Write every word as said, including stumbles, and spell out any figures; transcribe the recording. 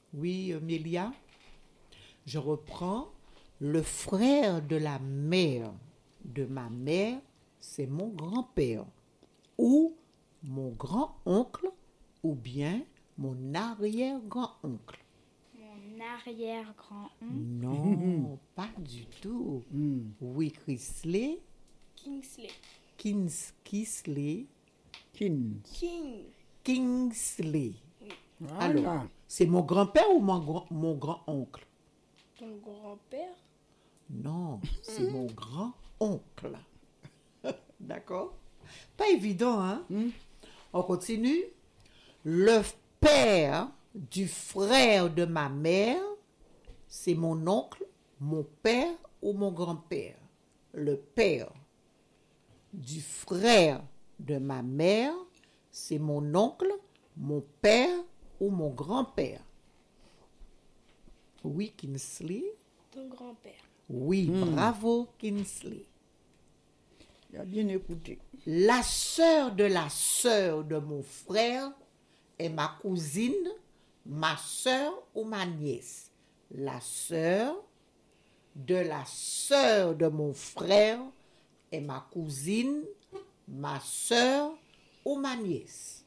Oui, euh, Mélia. Je reprends. Le frère de la mère de ma mère, c'est mon grand-père. Ou mon grand-oncle, ou bien mon arrière-grand-oncle. Mon arrière-grand-oncle. Non, pas du tout. Oui, Chrisley. Kingsley. Kins, Kisley. Kin. King. Kingsley. Voilà. Alors, c'est mon grand-père ou mon, grand, mon grand-oncle? Ton grand-père. Non, c'est mon grand-oncle. D'accord? Pas évident, hein? On continue. Le père du frère de ma mère, c'est mon oncle, mon père ou mon grand-père. Le père du frère de ma mère, c'est mon oncle, mon père ou mon grand-père. Oui, Kinsley. Ton grand-père. Oui, bravo, Kinsley. Il a bien écouté. La sœur de la sœur de mon frère est ma cousine, ma sœur ou ma nièce. La sœur de la sœur de mon frère est ma cousine, ma sœur ou ma nièce.